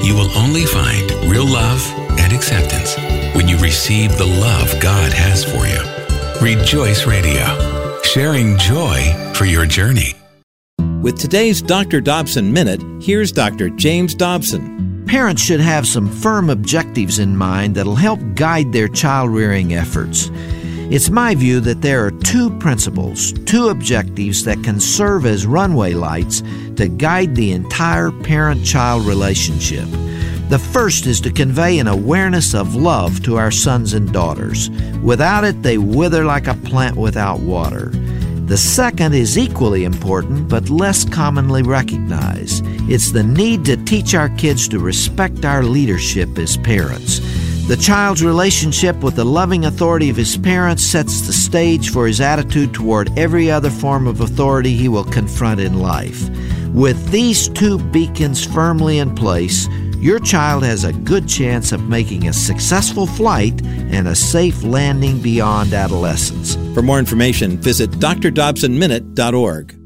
You will only find real love and acceptance when you receive the love God has for you. Rejoice Radio, sharing joy for your journey. With today's Dr. Dobson Minute, here's Dr. James Dobson. Parents should have some firm objectives in mind that'll help guide their child-rearing efforts. It's my view that there are two principles, two objectives that can serve as runway lights to guide the entire parent-child relationship. The first is to convey an awareness of love to our sons and daughters. Without it, they wither like a plant without water. The second is equally important, but less commonly recognized. It's the need to teach our kids to respect our leadership as parents. The child's relationship with the loving authority of his parents sets the stage for his attitude toward every other form of authority he will confront in life. With these two beacons firmly in place, your child has a good chance of making a successful flight and a safe landing beyond adolescence. For more information, visit drdobsonminute.org.